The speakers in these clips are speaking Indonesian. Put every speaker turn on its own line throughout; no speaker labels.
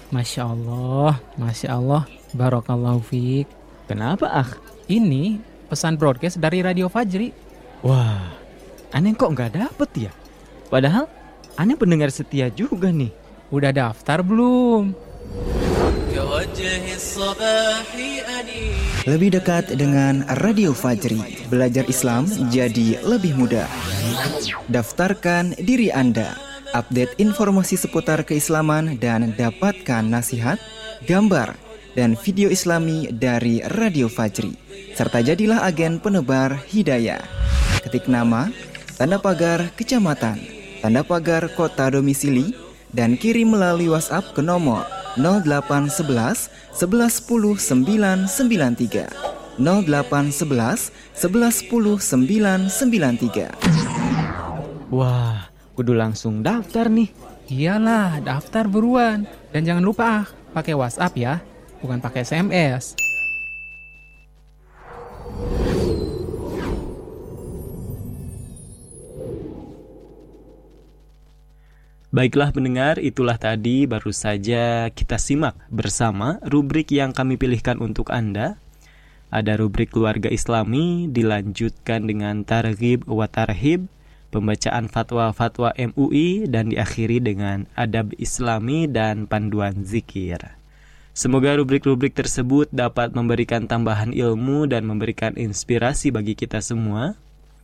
Masya Allah, Barakallahu fiik.
Kenapa, Akh?
Ini pesan broadcast dari Radio Fajri.
Wah, aneh kok nggak dapet ya? Padahal aneh pendengar setia juga nih.
Udah daftar belum?
Lebih dekat dengan Radio Fajri, belajar Islam jadi lebih mudah. Daftarkan diri Anda, update informasi seputar keislaman dan dapatkan nasihat, gambar, dan video Islami dari Radio Fajri. Serta jadilah agen penebar hidayah. Ketik nama, tanda pagar kecamatan, tanda pagar kota domisili, dan kirim melalui WhatsApp ke nomor 0811 11 10 993 0811 11 10 993.
Wah, kudu langsung daftar nih.
Iyalah, daftar buruan. Dan jangan lupa pakai WhatsApp ya, bukan pakai SMS.
Baiklah pendengar, itulah tadi baru saja kita simak bersama rubrik yang kami pilihkan untuk Anda. Ada rubrik keluarga Islami, dilanjutkan dengan targhib wa tarhib, pembacaan fatwa-fatwa MUI, dan diakhiri dengan adab Islami dan panduan zikir. Semoga rubrik-rubrik tersebut dapat memberikan tambahan ilmu dan memberikan inspirasi bagi kita semua.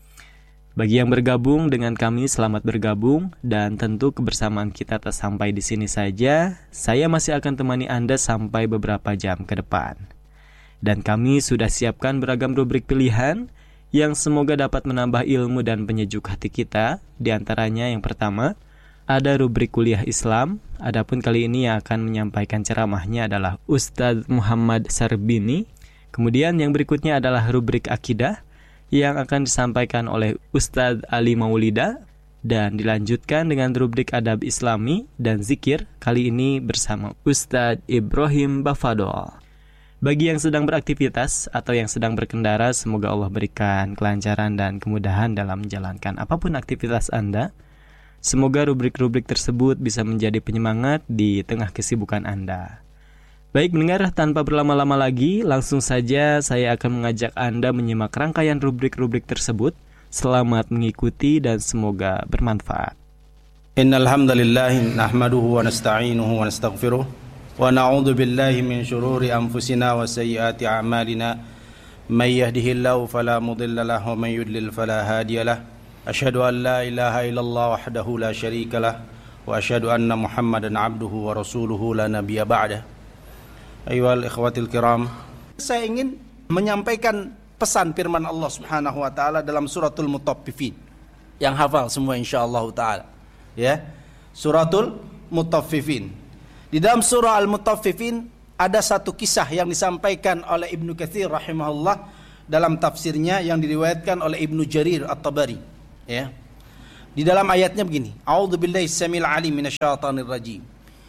Bagi yang bergabung dengan kami, selamat bergabung, dan tentu kebersamaan kita tak sampai di sini saja. Saya masih akan temani Anda sampai beberapa jam ke depan. Dan kami sudah siapkan beragam rubrik pilihan yang semoga dapat menambah ilmu dan penyejuk hati kita. Di antaranya yang pertama, ada rubrik kuliah Islam. Adapun kali ini yang akan menyampaikan ceramahnya adalah Ustadz Muhammad Sarbini. Kemudian yang berikutnya adalah rubrik akidah yang akan disampaikan oleh Ustadz Ali Maulida, dan dilanjutkan dengan rubrik adab Islami dan zikir, kali ini bersama Ustadz Ibrahim Bafadol. Bagi yang sedang beraktivitas atau yang sedang berkendara, semoga Allah berikan kelancaran dan kemudahan dalam menjalankan apapun aktivitas Anda. Semoga rubrik-rubrik tersebut bisa menjadi penyemangat di tengah kesibukan Anda. Baik mendengar, tanpa berlama-lama lagi, langsung saja saya akan mengajak Anda menyimak rangkaian rubrik-rubrik tersebut. Selamat mengikuti dan semoga bermanfaat.
Innal hamdalillah nahmaduhu wa nasta'inuhu wa nastaghfiruh wa na'udzu billahi min shururi anfusina wa sayyiati a'malina. May yahdihillahu fala mudilla lahu wa may yudlil fala hadiyalah. Asyhadu an la ilaha illallah wahdahu la syarikalah wa asyhadu anna Muhammadan 'abduhu wa rasuluhu la nabiyya ba'dah. Ayyuhal ikhwatil kiram, saya ingin menyampaikan pesan firman Allah Subhanahu wa taala dalam suratul Mutaffifin. Yang hafal semua insyaallah taala. Ya. Suratul Mutaffifin. Di dalam surah Al-Mutaffifin ada satu kisah yang disampaikan oleh Ibnu Katsir rahimahullah dalam tafsirnya yang diriwayatkan oleh Ibnu Jarir At-Tabari. Ya. Di dalam ayatnya begini, A'udzubillahi samil alim minasyaitonir rajim.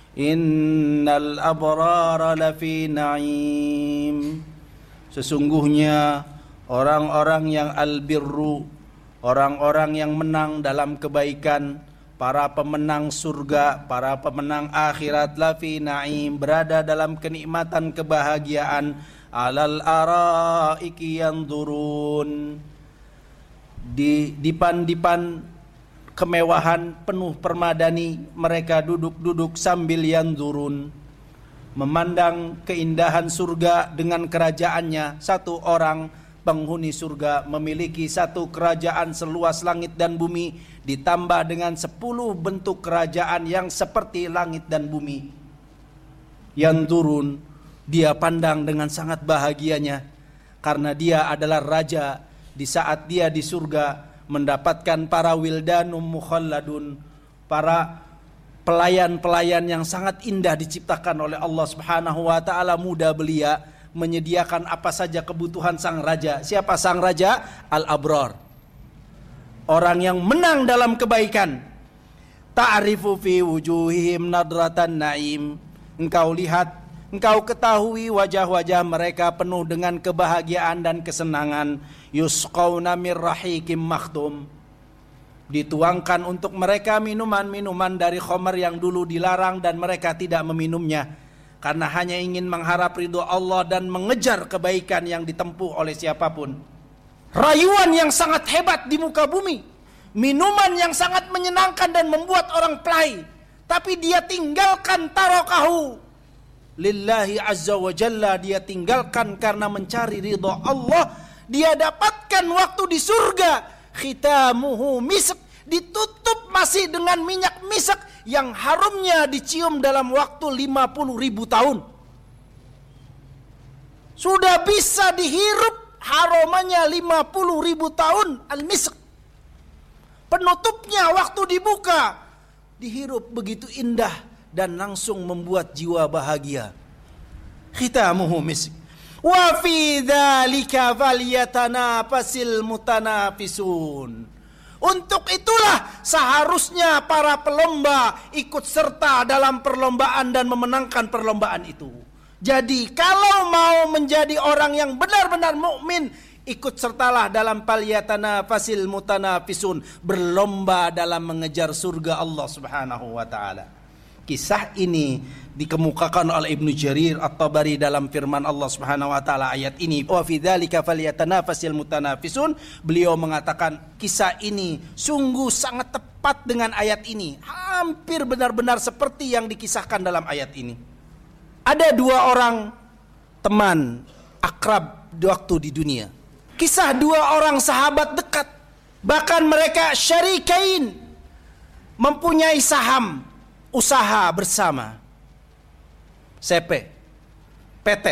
Innal abrara lafi na'im. Sesungguhnya orang-orang yang albirru, orang-orang yang menang dalam kebaikan, para pemenang surga, para pemenang akhirat, lafi na'im, berada dalam kenikmatan kebahagiaan, alal araiki yanzurun, di dipan-dipan kemewahan penuh permadani, mereka duduk-duduk sambil yanzurun, memandang keindahan surga dengan kerajaannya. Satu orang penghuni surga memiliki satu kerajaan seluas langit dan bumi, ditambah dengan 10 bentuk kerajaan yang seperti langit dan bumi. Yanzurun, dia pandang dengan sangat bahagianya, karena dia adalah raja. Di saat dia di surga mendapatkan para wildanum mukhalladun, para pelayan-pelayan yang sangat indah diciptakan oleh Allah Subhanahu wa taala, muda belia, menyediakan apa saja kebutuhan sang raja. Siapa sang raja? Al-abrar. Orang yang menang dalam kebaikan. Ta'rifu fi wujuhihim nadratan na'im. Engkau lihat, engkau ketahui wajah-wajah mereka penuh dengan kebahagiaan dan kesenangan. Yusqawna mir rahikim makhtum. Dituangkan untuk mereka minuman-minuman dari khamar yang dulu dilarang dan mereka tidak meminumnya. karena hanya ingin mengharap ridho Allah dan mengejar kebaikan yang ditempuh oleh siapapun. Rayuan yang sangat hebat di muka bumi, minuman yang sangat menyenangkan dan membuat orang play, tapi dia tinggalkan tarokahu lillahi azza wa jalla, dia tinggalkan karena mencari ridho Allah. Dia dapatkan waktu di surga, khitamuhu misk, ditutup masih dengan minyak misk yang harumnya dicium dalam waktu 50.000 tahun. Sudah bisa dihirup aromanya 50.000 tahun al-misk. Penutupnya waktu dibuka, dihirup begitu indah dan langsung membuat jiwa bahagia. Khitamuhu misk. Wa fi dzalika falyatanafasil mutanafisun. Untuk itulah seharusnya para pelomba ikut serta dalam perlombaan dan memenangkan perlombaan itu. Jadi kalau mau menjadi orang yang benar-benar mukmin, ikut sertalah dalam falyatanafasil mutanafisun, berlomba dalam mengejar surga Allah Subhanahu wa taala. Kisah ini dikemukakan oleh Ibnu Jarir At-Tabari dalam firman Allah Subhanahu wa taala ayat ini, wa fi dzalika falyatanafasil mutanafisun. Beliau mengatakan kisah ini sungguh sangat tepat dengan ayat ini, hampir benar-benar seperti yang dikisahkan dalam ayat ini. Ada dua orang teman akrab waktu di dunia. Kisah dua orang sahabat dekat, bahkan mereka syarikain, mempunyai saham usaha bersama, CP, PT.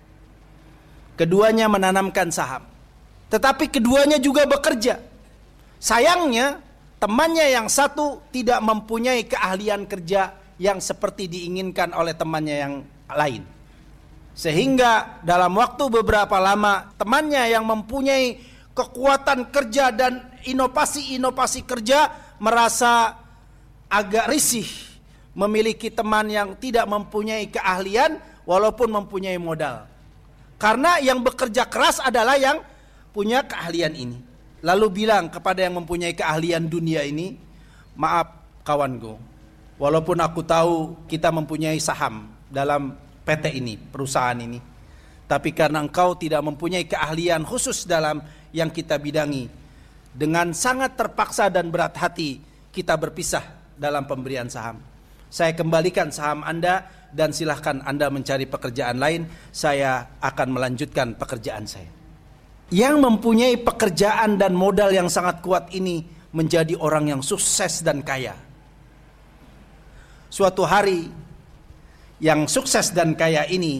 Keduanya menanamkan saham, tetapi keduanya juga bekerja. Sayangnya temannya yang satu tidak mempunyai keahlian kerja yang seperti diinginkan oleh temannya yang lain, sehingga dalam waktu beberapa lama temannya yang mempunyai kekuatan kerja dan inovasi kerja merasa agak risih memiliki teman yang tidak mempunyai keahlian walaupun mempunyai modal. Karena yang bekerja keras adalah yang punya keahlian ini. Lalu bilang kepada yang mempunyai keahlian dunia ini, maaf kawanku, walaupun aku tahu kita mempunyai saham dalam PT ini, perusahaan ini, tapi karena engkau tidak mempunyai keahlian khusus dalam yang kita bidangi, dengan sangat terpaksa dan berat hati kita berpisah dalam pemberian saham. Saya kembalikan saham Anda dan silahkan Anda mencari pekerjaan lain. Saya akan melanjutkan pekerjaan saya. Yang mempunyai pekerjaan dan modal yang sangat kuat ini menjadi orang yang sukses dan kaya. Suatu hari yang sukses dan kaya ini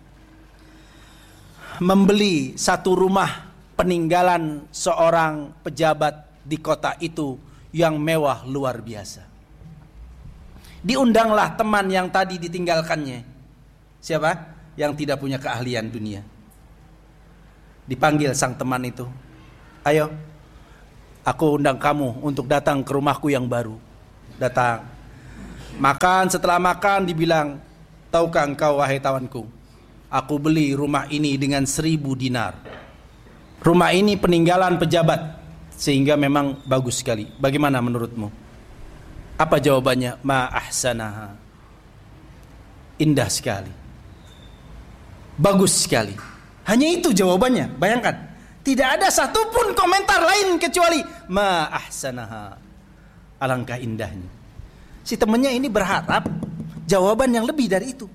membeli satu rumah peninggalan seorang pejabat di kota itu yang mewah luar biasa. Diundanglah teman yang tadi ditinggalkannya. Siapa? Yang tidak punya keahlian dunia. Dipanggil sang teman itu. Ayo, aku undang kamu untuk datang ke rumahku yang baru. Datang. Makan, setelah makan dibilang, tahukah engkau wahai tawanku, aku beli rumah ini dengan 1.000 dinar. Rumah ini peninggalan pejabat, sehingga memang bagus sekali. Bagaimana menurutmu? Apa jawabannya? Ma ahsanaha. Indah sekali. Bagus sekali. Hanya itu jawabannya. Bayangkan, tidak ada satupun komentar lain kecuali ma ahsanaha. Alangkah indahnya. Si temannya ini berharap jawaban yang lebih dari itu.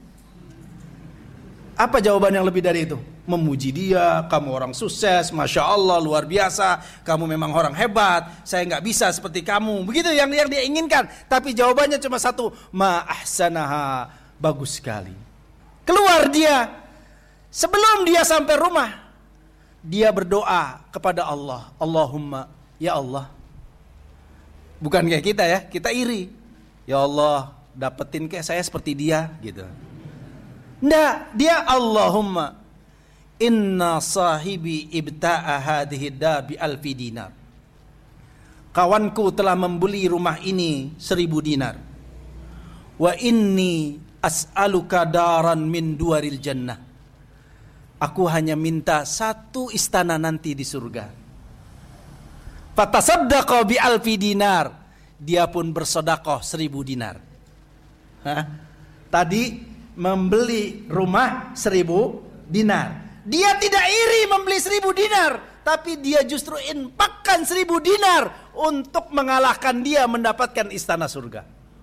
Apa jawaban yang lebih dari itu? Memuji dia, kamu orang sukses, Masya Allah, luar biasa, kamu memang orang hebat, saya nggak bisa seperti kamu. Begitu yang dia inginkan. Tapi jawabannya cuma satu, ma ahsanaha, bagus sekali. Keluar dia. Sebelum dia sampai rumah, dia berdoa kepada Allah, Allahumma, ya Allah. Bukan kayak kita ya, kita iri. Ya Allah, dapetin kayak saya seperti dia gitu. Nggak, dia Allahumma inna sahibi ibta'a hadhihi dar bi alfi dinar. Kawanku telah membeli rumah ini 1.000 dinar. Wa inni as'aluka daran min duaril jannah. Aku hanya minta satu istana nanti di surga. Fatasaddaqa bi alfi dinar. Dia pun bersedekah 1.000 dinar. Tadi membeli rumah 1.000 dinar. Dia tidak iri membeli 1.000 dinar, tapi dia justru infakkan 1.000 dinar untuk mengalahkan dia mendapatkan istana surga.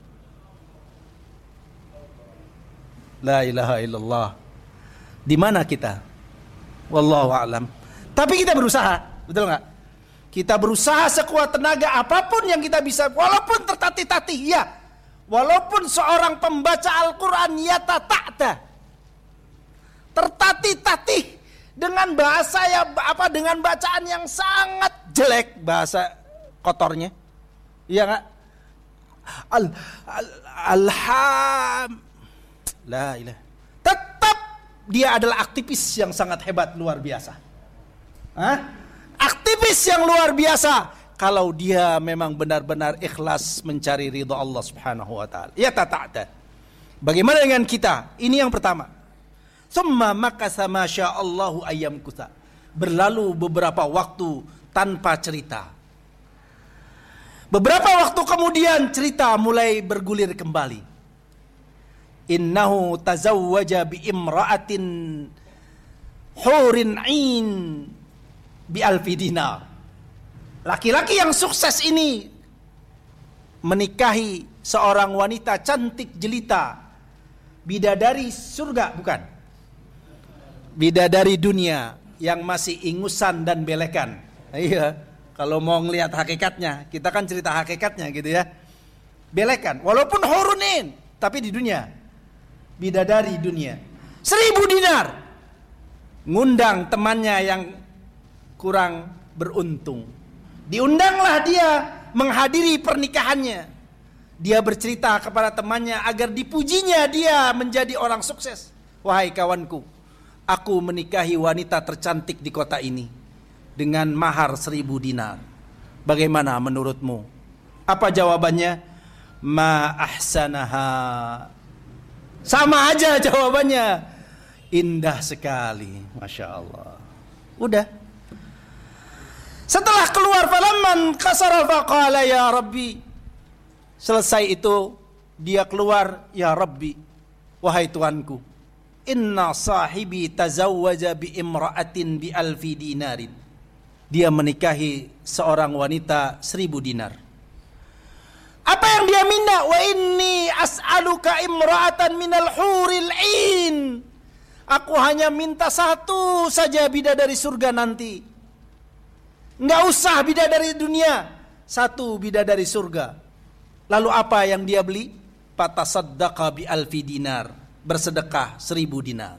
La ilaha illallah. Di mana kita? Wallahu a'lam. Tapi kita berusaha, betul nggak? Kita berusaha sekuat tenaga apapun yang kita bisa, walaupun tertatih-tatih, ya. Walaupun seorang pembaca Al-Quran tertatih-tatih dengan bahasa dengan bacaan yang sangat jelek, bahasa kotornya, iya nggak? La ilaha. Tetap dia adalah aktivis yang sangat hebat, luar biasa. Aktivis yang luar biasa kalau dia memang benar-benar ikhlas mencari ridha Allah Subhanahu wa taala. Ya ta'ata. Bagaimana dengan kita? Ini yang pertama. Summa makasa masyaallahu ayyamkusa. Berlalu beberapa waktu tanpa cerita. Beberapa waktu kemudian cerita mulai bergulir kembali. Innahu tazawwaja bi imra'atin hurin 'ain bi alfi dinar. Laki-laki yang sukses ini menikahi seorang wanita cantik jelita, bidadari surga, bukan bidadari dunia yang masih ingusan dan belekan. Iya, kalau mau ngelihat hakikatnya, kita kan cerita hakikatnya gitu ya. Belekan, walaupun hurunin, tapi di dunia bidadari dunia. 1.000 dinar. Ngundang temannya yang kurang beruntung. Diundanglah dia menghadiri pernikahannya. Dia bercerita kepada temannya agar dipujinya dia menjadi orang sukses. Wahai kawanku, aku menikahi wanita tercantik di kota ini dengan mahar 1.000 dinar. Bagaimana menurutmu? Apa jawabannya? Ma ahsanaha. Sama aja jawabannya. Indah sekali, Masya Allah. Udah. Setelah keluar, falamman kasara faqala ya Rabbi. Selesai itu dia keluar, ya Rabbi, wahai Tuhanku, inna sahibi tazawwaja bi imra'atin bi alfi dinarin. Dia menikahi seorang wanita 1.000 dinar. Apa yang dia minta? Wa inni as'aluka imra'atan minal huril 'ain. Aku hanya minta satu saja bidadari surga nanti. Enggak usah bidadari dunia, satu bidadari surga. Lalu apa yang dia beli? Fatasaddaqa bi alfi dinar. Bersedekah 1.000 dinar.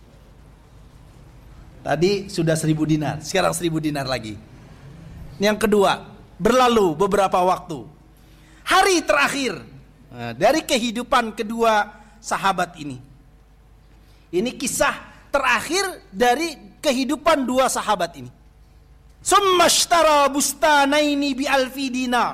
Tadi sudah 1.000 dinar, sekarang 1.000 dinar lagi. Yang kedua, berlalu beberapa waktu. Hari terakhir dari kehidupan kedua sahabat ini. Ini kisah terakhir dari kehidupan dua sahabat ini. Summashtara bustanaini bi alfi dinar.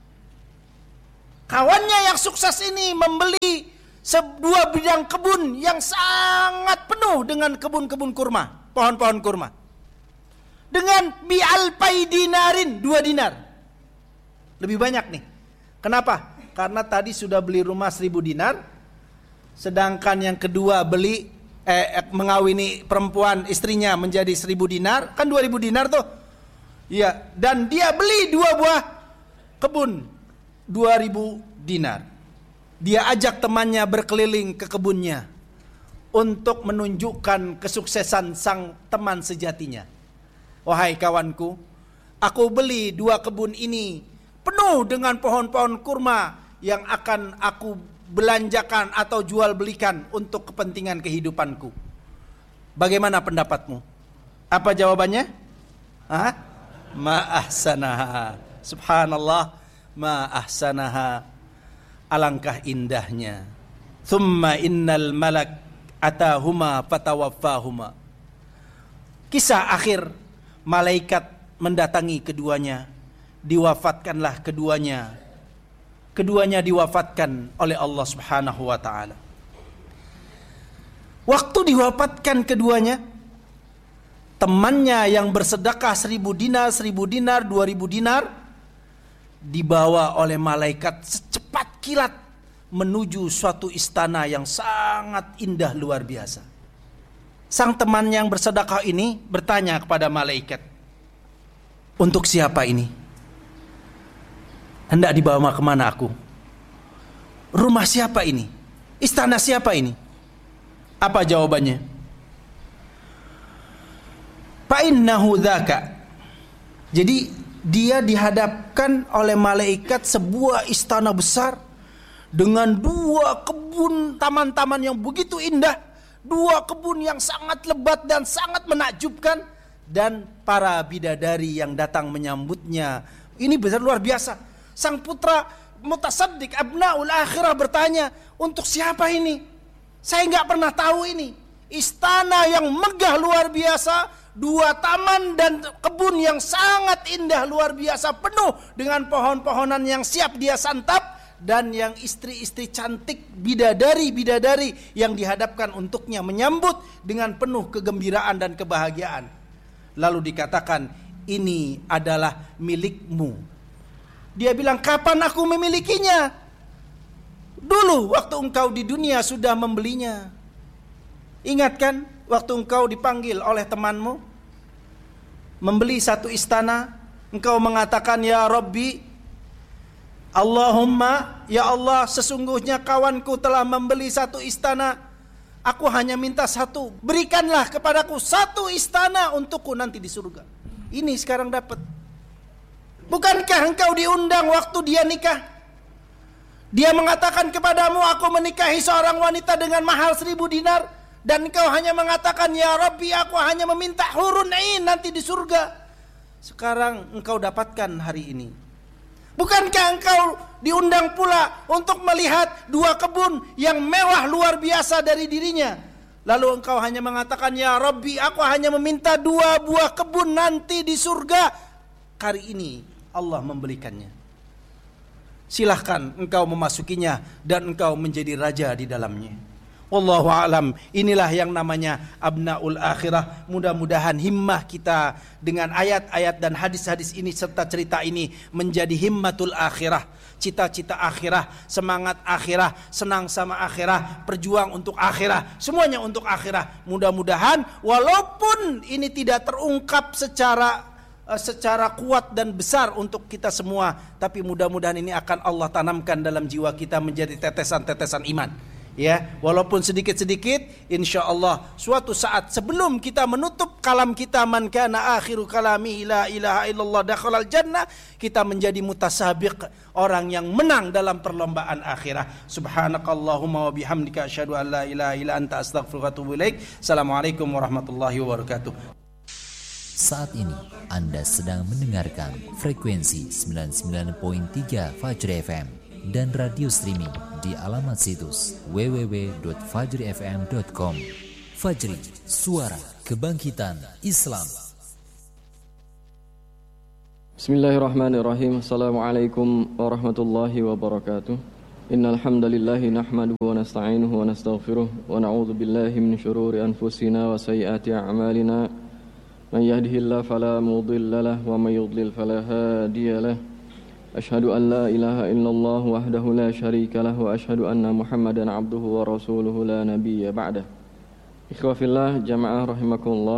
Kawannya yang sukses ini membeli sebuah bidang kebun yang sangat penuh dengan kebun-kebun kurma, pohon-pohon kurma. Dengan bi alfai dinarin, 2 dinar. Lebih banyak nih. Kenapa? Karena tadi sudah beli rumah 1.000 dinar, sedangkan yang kedua beli mengawini perempuan istrinya menjadi 1.000 dinar, kan 2.000 dinar tuh. Iya, dan dia beli 2 buah kebun 2.000 dinar. Dia ajak temannya berkeliling ke kebunnya untuk menunjukkan kesuksesan sang teman sejatinya. Wahai kawanku, aku beli 2 kebun ini penuh dengan pohon-pohon kurma yang akan aku belanjakan atau jual belikan untuk kepentingan kehidupanku. Bagaimana pendapatmu? Apa jawabannya? Ma ahsanaha. Subhanallah, ma ahsanaha. Alangkah indahnya. Thumma innal malak atahuma fatawaffahuma. Kisah akhir, malaikat mendatangi keduanya. Diwafatkanlah keduanya. Keduanya diwafatkan oleh Allah Subhanahu wa taala. Waktu diwafatkan keduanya, temannya yang bersedekah 1.000 dinar, 2.000 dinar dibawa oleh malaikat secepat kilat menuju suatu istana yang sangat indah luar biasa. Sang teman yang bersedekah ini bertanya kepada malaikat, untuk siapa ini? Hendak dibawa kemana aku? Rumah siapa ini? Istana siapa ini? Apa jawabannya? Fa'innahu dzaka. Jadi dia dihadapkan oleh malaikat sebuah istana besar dengan 2 kebun taman-taman yang begitu indah, 2 kebun yang sangat lebat dan sangat menakjubkan, dan para bidadari yang datang menyambutnya. Ini besar luar biasa. Sang putra mutasaddiq abnaul akhirah bertanya, untuk siapa ini? Saya nggak pernah tahu ini. Istana yang megah luar biasa, 2 taman dan kebun yang sangat indah luar biasa, penuh dengan pohon-pohonan yang siap dia santap, dan yang istri-istri cantik, bidadari-bidadari yang dihadapkan untuknya menyambut dengan penuh kegembiraan dan kebahagiaan. Lalu dikatakan, ini adalah milikmu. Dia bilang, kapan aku memilikinya? Dulu waktu engkau di dunia sudah membelinya. Ingat kan waktu engkau dipanggil oleh temanmu membeli satu istana, engkau mengatakan, ya Rabbi, Allahumma, ya Allah, sesungguhnya kawanku telah membeli satu istana, aku hanya minta satu, berikanlah kepadaku satu istana untukku nanti di surga. Ini sekarang dapat. Bukankah engkau diundang waktu dia nikah? Dia mengatakan kepadamu, aku menikahi seorang wanita dengan mahal 1.000 dinar, dan engkau hanya mengatakan, ya Rabbi, aku hanya meminta hurun ain nanti di surga. Sekarang engkau dapatkan hari ini. Bukankah engkau diundang pula untuk melihat 2 kebun yang mewah luar biasa dari dirinya? Lalu engkau hanya mengatakan, ya Rabbi, aku hanya meminta 2 buah kebun nanti di surga. Hari ini Allah membelikannya. Silahkan engkau memasukinya dan engkau menjadi raja di dalamnya. Wallahu a'lam. Inilah yang namanya abnaul akhirah. Mudah-mudahan himmah kita dengan ayat-ayat dan hadis-hadis ini serta cerita ini menjadi himmatul akhirah. Cita-cita akhirah, semangat akhirah, senang sama akhirah, berjuang untuk akhirah, semuanya untuk akhirah. Mudah-mudahan walaupun ini tidak terungkap secara kuat dan besar untuk kita semua, tapi mudah-mudahan ini akan Allah tanamkan dalam jiwa kita menjadi tetesan-tetesan iman. Ya, walaupun sedikit-sedikit, insya Allah suatu saat sebelum kita menutup kalam kita, man kana akhiru kalami la ilaha illallah dakhalal jannah, kita menjadi mutasabiq, orang yang menang dalam perlombaan akhirah. Subhanakallahumma wa bihamdika asyhadu an la ilaha illa anta astaghfiruka wa atubu ilaik. Assalamualaikum warahmatullahi wabarakatuh.
Saat ini Anda sedang mendengarkan frekuensi 99.3 Fajri FM dan radio streaming di alamat situs www.fajrifm.com. Fajri, suara kebangkitan Islam.
Bismillahirrahmanirrahim. Assalamualaikum warahmatullahi wabarakatuh. Innal hamdalillahi nahmaduhu wa nasta'inuhu wa nastaghfiruh wa na'udzu billahi min shururi anfusina wa sayyiati a'malina. Man yahdihillahu fala mudilla lahu wa may yudlil fala hadiya lahu. Asyhadu an la ilaha illallah wahdahu la syarika lahu wa asyhadu anna Muhammadan abduhu wa rasuluhu la nabiyya ba'dah. Ikhwafillah jamaah rahimakumullah.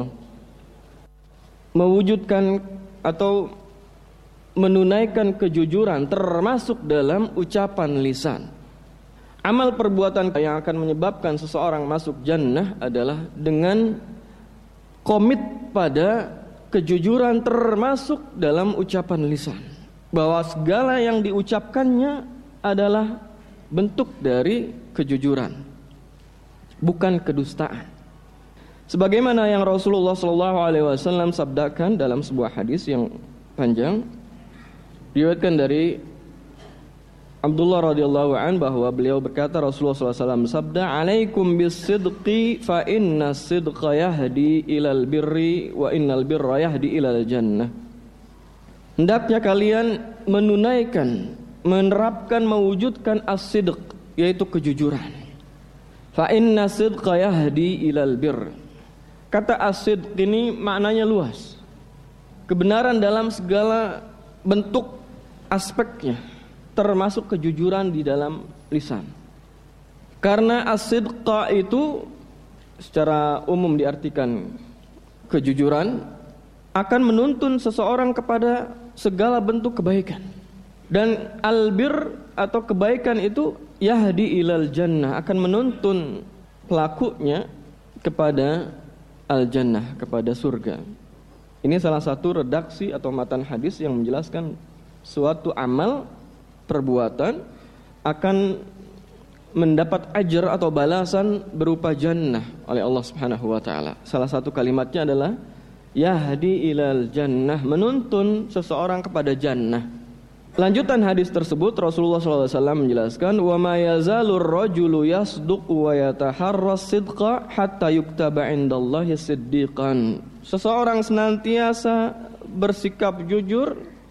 Mewujudkan atau menunaikan kejujuran termasuk dalam ucapan lisan. Amal perbuatan yang akan menyebabkan seseorang masuk jannah adalah dengan komit pada kejujuran termasuk dalam ucapan lisan. Bahwa segala yang diucapkannya adalah bentuk dari kejujuran, bukan kedustaan. Sebagaimana yang Rasulullah SAW sabdakan dalam sebuah hadis yang panjang, diriwayatkan dari Abdullah radhiyallahu an bahwa beliau berkata, Rasulullah SAW sabda, "Alaikum bis-sidqi fa inna as-sidqa yahdi ilal birri wa innal birra yahdi ilal jannah." Hendaknya kalian menunaikan, menerapkan, mewujudkan as-sidq, yaitu kejujuran. Fa inna as-sidqa yahdi ilal birr. Kata as-sidq ini maknanya luas. Kebenaran dalam segala bentuk aspeknya. termasuk kejujuran di dalam lisan. Karena as-sidqa itu secara umum diartikan kejujuran, akan menuntun seseorang kepada segala bentuk kebaikan. Dan albir atau kebaikan itu yahdi ilal jannah, akan menuntun pelakunya kepada al-jannah, kepada surga. Ini salah satu redaksi atau matan hadis yang menjelaskan suatu amal perbuatan akan mendapat ajar atau balasan berupa jannah oleh Allah Subhanahu wa taala. Salah satu kalimatnya adalah yahdi ilal jannah, menuntun seseorang kepada jannah. Lanjutan hadis tersebut Rasulullah SAW menjelaskan, wa ma yazalur rajulu yasduqu wa yataharras sidqa hatta yuktaba indallahi siddiqan. Seseorang senantiasa bersikap jujur,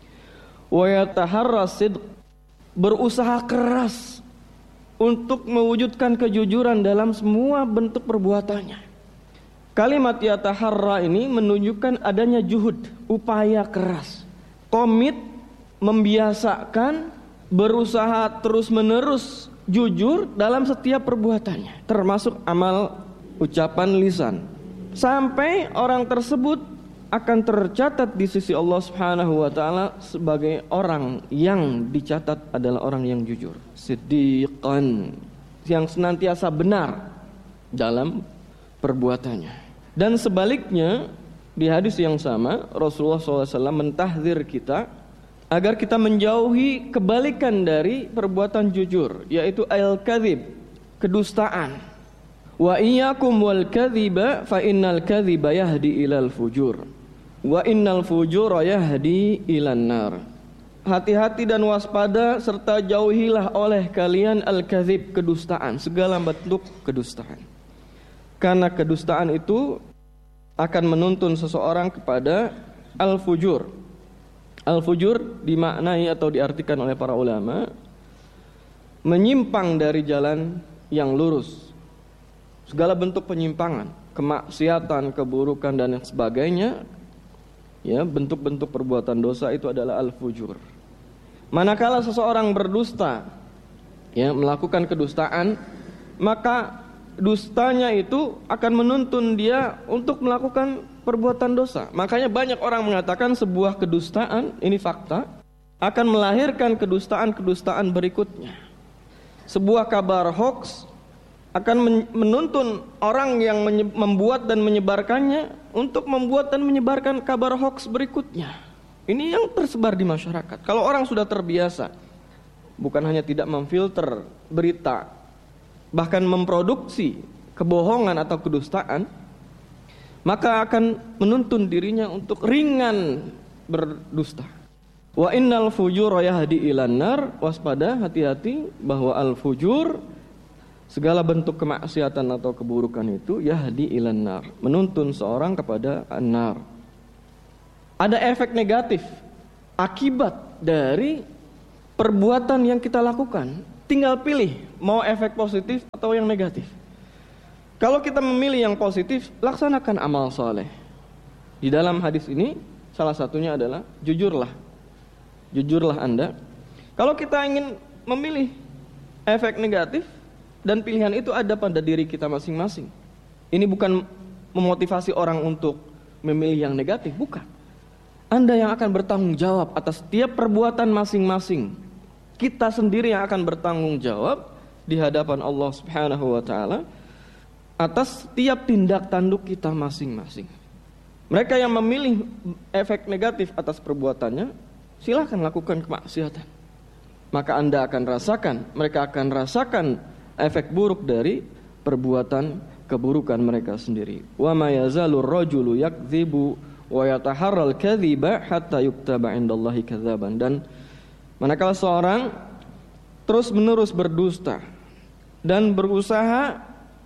wa yataharras sidq, berusaha keras untuk mewujudkan kejujuran dalam semua bentuk perbuatannya. Kalimat yataharra ini menunjukkan adanya juhud, upaya keras, komit, membiasakan, berusaha terus-menerus jujur dalam setiap perbuatannya, termasuk amal ucapan lisan, sampai orang tersebut akan tercatat di sisi Allah Subhanahu wa taala sebagai orang yang dicatat adalah orang yang jujur, siddiqan, yang senantiasa benar dalam perbuatannya. Dan sebaliknya, di hadis yang sama Rasulullah SAW mentahdzir kita agar kita menjauhi kebalikan dari perbuatan jujur, yaitu al-kadzib, kedustaan. Wa iyyakum wal kadziba fa innal kadziba yahdi ilal fujur wa innal fujura yahdi ilan nar. Hati-hati dan waspada serta jauhilah oleh kalian al-kadzib, kedustaan, segala bentuk kedustaan. Karena kedustaan itu akan menuntun seseorang kepada al-fujur. Al-fujur dimaknai atau diartikan oleh para ulama menyimpang dari jalan yang lurus. Segala bentuk penyimpangan, kemaksiatan, keburukan dan sebagainya, ya, bentuk-bentuk perbuatan dosa itu adalah al-fujur. Manakala seseorang berdusta, ya, melakukan kedustaan, maka dustanya itu akan menuntun dia untuk melakukan perbuatan dosa. Makanya banyak orang mengatakan sebuah kedustaan, ini fakta, akan melahirkan kedustaan-kedustaan berikutnya. Sebuah kabar hoax akan menuntun orang yang membuat dan menyebarkannya untuk membuat dan menyebarkan kabar hoax berikutnya. Ini yang tersebar di masyarakat. Kalau orang sudah terbiasa, bukan hanya tidak memfilter berita, bahkan memproduksi kebohongan atau kedustaan, maka akan menuntun dirinya untuk ringan berdusta. Wa innal fujura yahdi ilan nar, waspada, hati-hati bahwa al-fujur, segala bentuk kemaksiatan atau keburukan itu yahdi ilan nar, menuntun seorang kepada an-nar. Ada efek negatif akibat dari perbuatan yang kita lakukan. Tinggal pilih mau efek positif atau yang negatif. Kalau kita memilih yang positif, laksanakan amal soleh. Di dalam hadis ini salah satunya adalah jujurlah. Jujurlah Anda. Kalau kita ingin memilih efek negatif, dan pilihan itu ada pada diri kita masing-masing. Ini bukan memotivasi orang untuk memilih yang negatif, bukan. Anda yang akan bertanggung jawab atas setiap perbuatan masing-masing. Kita sendiri yang akan bertanggung jawab di hadapan Allah Subhanahu wa taala atas setiap tindak tanduk kita masing-masing. Mereka yang memilih efek negatif atas perbuatannya, silakan lakukan kemaksiatan. Maka Anda akan rasakan, mereka akan rasakan efek buruk dari perbuatan keburukan mereka sendiri. Wa ma yazalur rajulu yakdzibu wa yataharral kadziba hatta yuktaba indallahi kadzaban. Dan manakala seorang terus-menerus berdusta dan berusaha,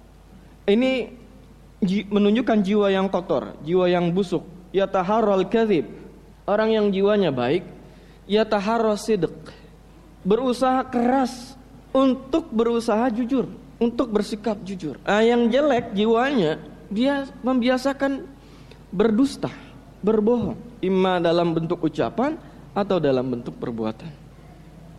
ini menunjukkan jiwa yang kotor, jiwa yang busuk. Yataharral kadzib, orang yang jiwanya baik. Yataharras sidq, berusaha keras untuk berusaha jujur, untuk bersikap jujur. Yang jelek jiwanya, dia membiasakan berdusta, berbohong, imma dalam bentuk ucapan atau dalam bentuk perbuatan.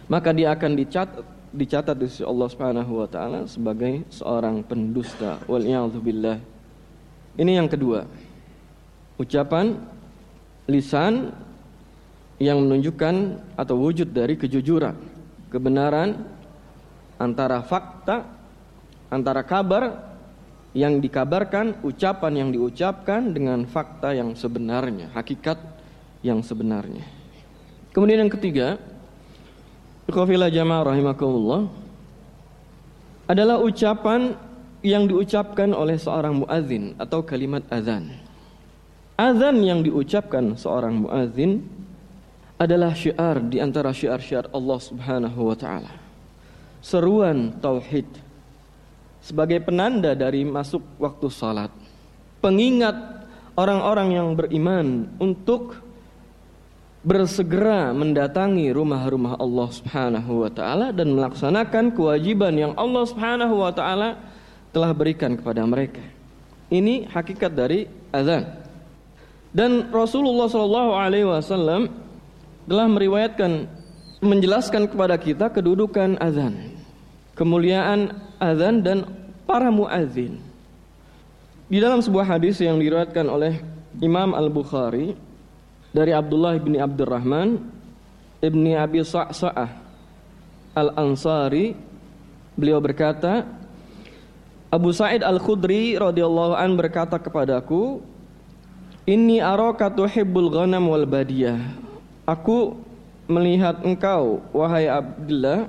maka dia akan dicatat di sisi Allah Subhanahu wa taala sebagai seorang pendusta. Wal'iyadzubillah. Ini yang kedua. Ucapan lisan yang menunjukkan atau wujud dari kejujuran, kebenaran antara fakta, antara kabar yang dikabarkan, ucapan yang diucapkan dengan fakta yang sebenarnya, hakikat yang sebenarnya. Kemudian yang ketiga, ikhwafillah jamaah rahimakumullah, adalah ucapan yang diucapkan oleh seorang muadzin atau kalimat azan. Azan yang diucapkan seorang muadzin adalah syiar di antara syiar-syiar Allah Subhanahu wa taala. Seruan tauhid sebagai penanda dari masuk waktu salat. Pengingat orang-orang yang beriman untuk bersegera mendatangi rumah-rumah Allah Subhanahu wa taala dan melaksanakan kewajiban yang Allah Subhanahu wa taala telah berikan kepada mereka. Ini hakikat dari azan. Dan Rasulullah sallallahu alaihi wasallam telah meriwayatkan, menjelaskan kepada kita kedudukan azan, kemuliaan azan dan para muadzin. Di dalam sebuah hadis yang diriwayatkan oleh Imam Al-Bukhari dari Abdullah bin Abdurrahman ibni Abi Sa'sa'ah Al-Ansari, beliau berkata, Abu Sa'id Al-Khudri radhiyallahu an berkata kepadaku, "Inni araka tuhibbul ghanam wal badiyah." Aku melihat engkau, wahai Abdullah,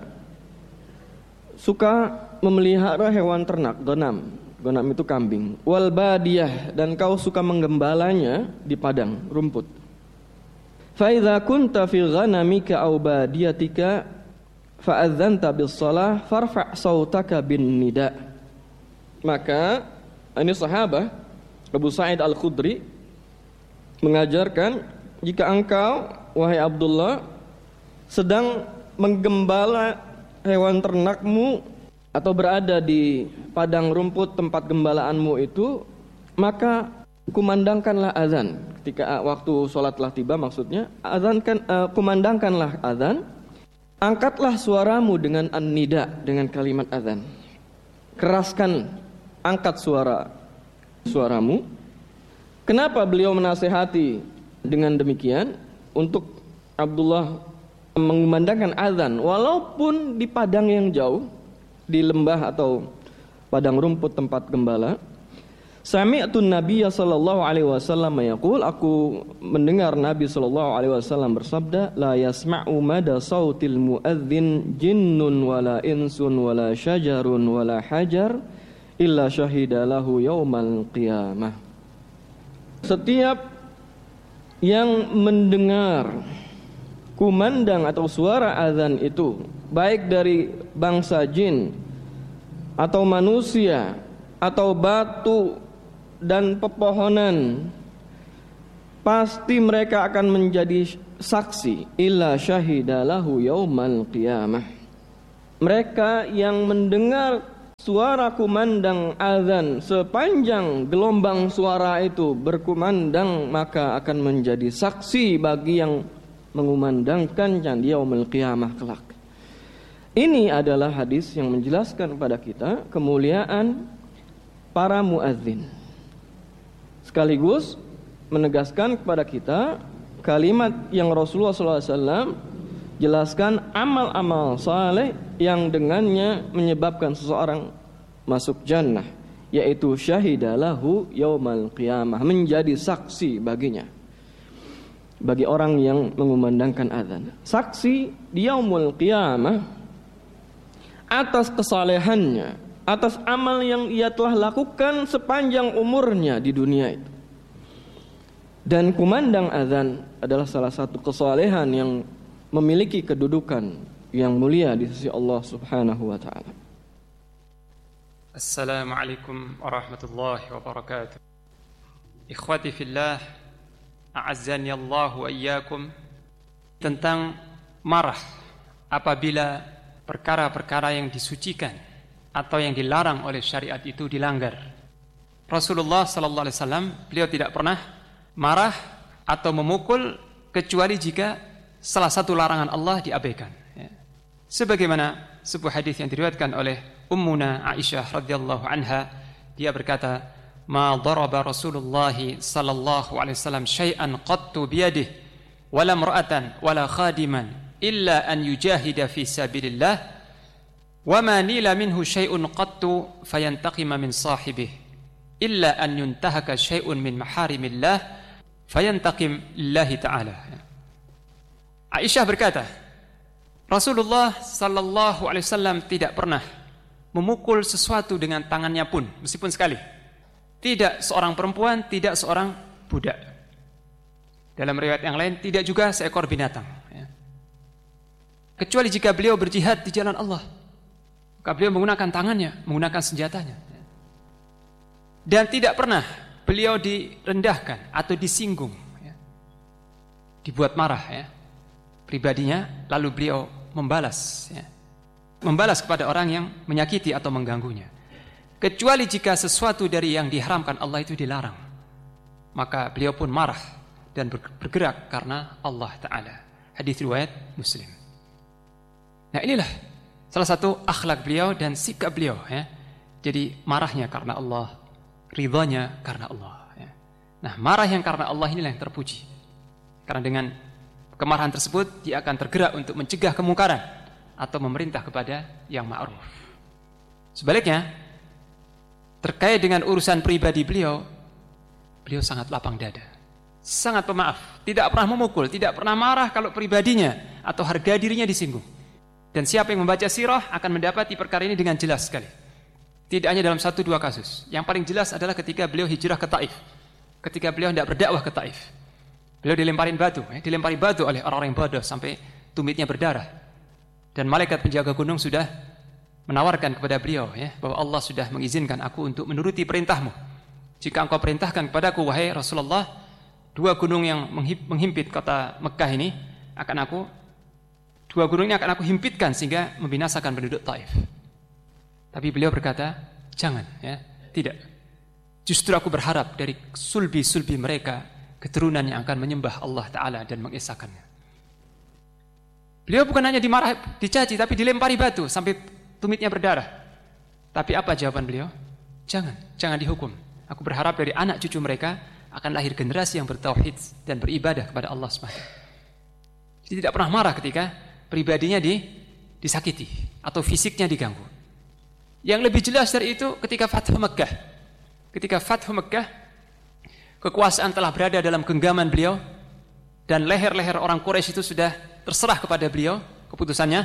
suka memelihara hewan ternak, ghanam. Ghanam itu kambing. Wal badiyah, dan kau suka menggembalanya di padang rumput. Fa idza kunta fi ghanamika aw badiyatika fa adzanta bis shalah farfa' sautaka bin nida. Maka ini sahabat Abu Sa'id Al-Khudri mengajarkan, jika engkau, wahai Abdullah, sedang menggembala hewan ternakmu atau berada di padang rumput tempat gembalaanmu itu, maka kumandangkanlah azan. Ketika waktu sholat telah tiba, maksudnya kumandangkanlah azan. Angkatlah suaramu dengan an-nida, dengan kalimat azan. Keraskan, angkat suaramu. Kenapa beliau menasihati dengan demikian? Untuk Abdullah mengumandangkan azan walaupun di padang yang jauh, di lembah atau padang rumput tempat gembala. Sami'tun Nabiyya sallallahu alaihi wasallam yaqul, aku mendengar Nabi sallallahu alaihi wasallam bersabda, la yasma'u mada sautil muadzin jinnun wala insun wala syajarun wala hajar illa syahida lahu yaumal qiyamah. Setiap yang mendengar kumandang atau suara azan itu, baik dari bangsa jin atau manusia atau batu dan pepohonan, pasti mereka akan menjadi saksi illa syahida lahu yaumal qiyamah. Mereka yang mendengar suara kumandang azan, sepanjang gelombang suara itu berkumandang, maka akan menjadi saksi bagi yang mengumandangkan di yaumul qiyamah kelak. Ini adalah hadis yang menjelaskan kepada kita kemuliaan para muadzin, sekaligus menegaskan kepada kita kalimat yang Rasulullah SAW jelaskan amal-amal saleh yang dengannya menyebabkan seseorang masuk jannah, yaitu syahida lahu yaumal qiyamah, menjadi saksi baginya, bagi orang yang mengumandangkan azan. Saksi di yaumul qiyamah atas kesalehannya, atas amal yang ia telah lakukan sepanjang umurnya di dunia itu. Dan kumandang azan adalah salah satu kesalehan yang memiliki kedudukan yang mulia di sisi Allah Subhanahu wa taala.
Assalamualaikum warahmatullahi wabarakatuh. Ikhwati fillah, a'azzani Allah wa iyyakum. Tentang marah apabila perkara-perkara yang disucikan atau yang dilarang oleh syariat itu dilanggar. Rasulullah sallallahu alaihi wasallam, beliau tidak pernah marah atau memukul kecuali jika salah satu larangan Allah diabaikan. Sebagaimana sebuah hadis yang diriwayatkan oleh Ummuna Aisyah radhiyallahu anha, dia berkata, "Ma daraba Rasulullah sallallahu alaihi wasallam syai'an qattu biyadihi wala imra'atan wala khadiman illa an yujahida fi sabilillah wa ma nila minhu syai'un qattu fayantaqima min sahibihi illa an yuntahaka syai'un min maharimillah fayantaqim lillahi ta'ala." Aisyah berkata, Rasulullah sallallahu alaihi wasallam tidak pernah memukul sesuatu dengan tangannya pun, meskipun sekali. Tidak seorang perempuan, tidak seorang budak. Dalam riwayat yang lain, tidak juga seekor binatang. Kecuali jika beliau berjihad di jalan Allah, maka beliau menggunakan tangannya, menggunakan senjatanya. Dan tidak pernah beliau direndahkan atau disinggung, dibuat marah pribadinya, lalu beliau membalas kepada orang yang menyakiti atau mengganggunya. Kecuali jika sesuatu dari yang diharamkan Allah itu dilarang, maka beliau pun marah dan bergerak karena Allah Ta'ala. Hadis riwayat Muslim. Nah, inilah salah satu akhlak beliau dan sikap beliau. Jadi marahnya karena Allah, ridhanya karena Allah. Nah, marah yang karena Allah inilah yang terpuji. Karena dengan kemarahan tersebut dia akan tergerak untuk mencegah kemungkaran atau memerintah kepada yang ma'ruf. Sebaliknya, terkait dengan urusan pribadi beliau sangat lapang dada, sangat pemaaf, tidak pernah memukul, tidak pernah marah kalau pribadinya atau harga dirinya disinggung. Dan siapa yang membaca sirah akan mendapati perkara ini dengan jelas sekali. Tidak hanya dalam 1-2 kasus. Yang paling jelas adalah ketika beliau hijrah ke Taif, ketika beliau hendak berdakwah ke Taif. Beliau dilempari batu oleh orang-orang yang bodoh sampai tumitnya berdarah. Dan malaikat penjaga gunung sudah menawarkan kepada beliau bahwa Allah sudah mengizinkan aku untuk menuruti perintahmu. Jika engkau perintahkan kepadaku, wahai Rasulullah, 2 gunung yang menghimpit kota Mekah ini akan aku himpitkan sehingga membinasakan penduduk Taif. Tapi beliau berkata, jangan, tidak. Justru aku berharap dari sulbi-sulbi mereka keturunan yang akan menyembah Allah Ta'ala dan mengesahkannya. Beliau bukan hanya dicaci, tapi dilempari batu sampai tumitnya berdarah. Tapi apa jawaban beliau? Jangan dihukum. Aku berharap dari anak cucu mereka akan lahir generasi yang bertauhid dan beribadah kepada Allah SWT. Jadi tidak pernah marah ketika pribadinya disakiti atau fisiknya diganggu. Yang lebih jelas dari itu ketika Fathu Mekah. Ketika Fathu Mekah, kekuasaan telah berada dalam genggaman beliau dan leher-leher orang Quraisy itu sudah terserah kepada beliau keputusannya.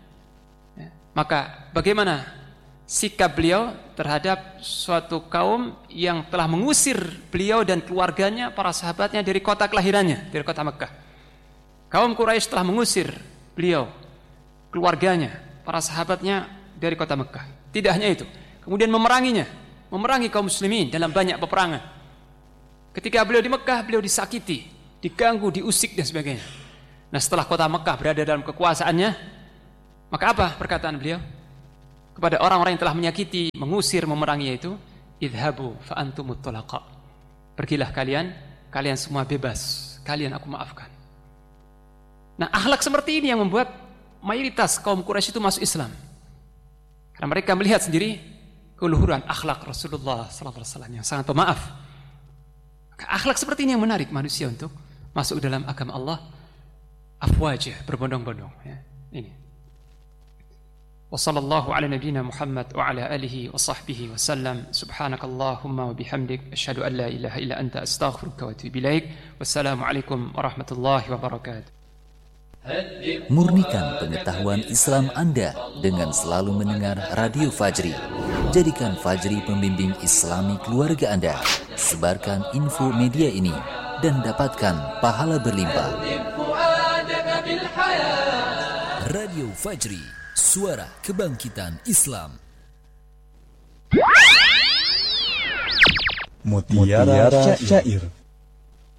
Maka bagaimana sikap beliau terhadap suatu kaum yang telah mengusir beliau dan keluarganya, para sahabatnya dari kota kelahirannya, dari kota Mekah. Kaum Quraisy telah mengusir beliau, keluarganya, para sahabatnya dari kota Mekah. Tidak hanya itu, kemudian memerangi kaum muslimin dalam banyak peperangan. Ketika beliau di Mekah, beliau disakiti, diganggu, diusik dan sebagainya. Nah, setelah kota Mekah berada dalam kekuasaannya, maka apa perkataan beliau kepada orang-orang yang telah menyakiti, mengusir, memerangi itu? Idhabu fa antumut thalaqa. Pergilah kalian semua bebas, kalian aku maafkan. Nah, akhlak seperti ini yang membuat mayoritas kaum Quraisy itu masuk Islam. Karena mereka melihat sendiri keluhuran akhlak Rasulullah sallallahu alaihi wasallam yang sangat pemaaf. Akhlak seperti ini yang menarik manusia untuk masuk dalam agama Allah afwajah, berbondong-bondong. Ini. Wa sallallahu ala nabiyyina Muhammad wa ala alihi wa sahbihi wa sallam. Subhanakallahumma wa bihamdik asyhadu an la ilaha illa anta astaghfiruka wa atubu ilaik. Wassalamualaikum warahmatullahi wabarakatuh.
Murnikan pengetahuan Islam Anda dengan selalu mendengar Radio Fajri. Jadikan Fajri pembimbing Islami keluarga Anda. Sebarkan info media ini dan dapatkan pahala berlimpah. Radio Fajri, suara kebangkitan Islam.
Mutiara Syair.